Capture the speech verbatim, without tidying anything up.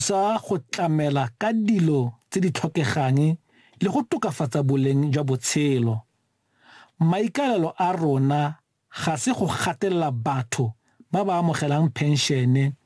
sa go tlamela ka dilo tse di tlhokegang le go tokafatsa boleng jwa botshelo. Maikalelo a rona ga se go gatelela batho ba ba amogelang penšene